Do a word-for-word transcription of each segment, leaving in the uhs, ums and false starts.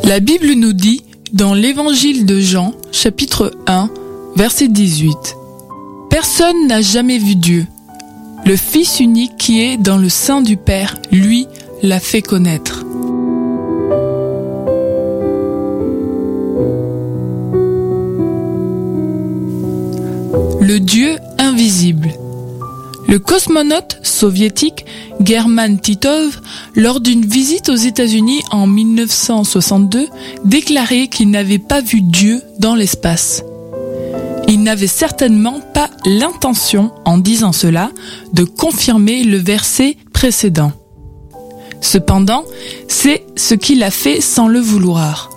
La Bible nous dit, dans l'Évangile de Jean, chapitre un, verset dix-huit, « Personne n'a jamais vu Dieu. Le Fils unique qui est dans le sein du Père, lui, l'a fait connaître. » Le Dieu invisible. Le cosmonaute soviétique German Titov, lors d'une visite aux États-Unis en mille neuf cent soixante-deux, déclarait qu'il n'avait pas vu Dieu dans l'espace. Il n'avait certainement pas l'intention, en disant cela, de confirmer le verset précédent. Cependant, c'est ce qu'il a fait sans le vouloir.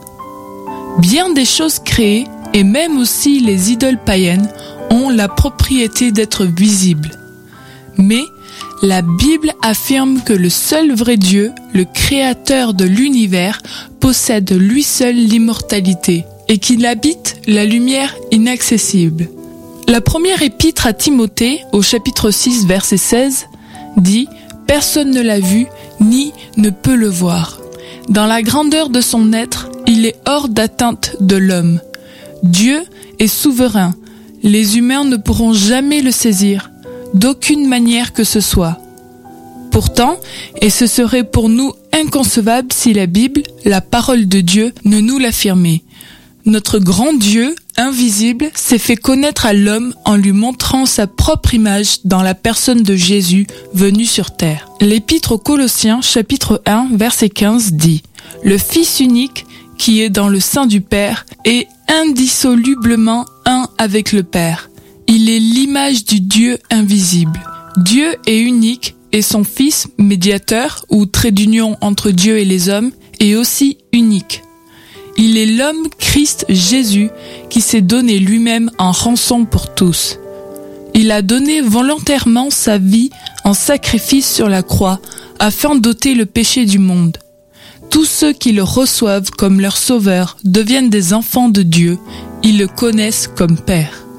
Bien des choses créées, et même aussi les idoles païennes, ont la propriété d'être visibles. Mais la Bible affirme que le seul vrai Dieu, le créateur de l'univers, possède lui seul l'immortalité et qu'il habite la lumière inaccessible. La première épître à Timothée, au chapitre six, verset seize, dit « Personne ne l'a vu, ni ne peut le voir. Dans la grandeur de son être, il est hors d'atteinte de l'homme. Dieu est souverain. Les humains ne pourront jamais le saisir, d'aucune manière que ce soit. Pourtant, et ce serait pour nous inconcevable si la Bible, la parole de Dieu, ne nous l'affirmait. Notre grand Dieu, invisible, s'est fait connaître à l'homme en lui montrant sa propre image dans la personne de Jésus venu sur terre. » L'Épître aux Colossiens, chapitre un, verset quinze, dit « Le Fils unique, qui est dans le sein du Père, est indissolublement un avec le Père. Il est l'image du Dieu invisible. Dieu est unique et son Fils, médiateur ou trait d'union entre Dieu et les hommes, est aussi unique. Il est l'homme Christ Jésus qui s'est donné lui-même en rançon pour tous. Il a donné volontairement sa vie en sacrifice sur la croix afin d'ôter le péché du monde. Tous ceux qui le reçoivent comme leur sauveur deviennent des enfants de Dieu, ils le connaissent comme Père.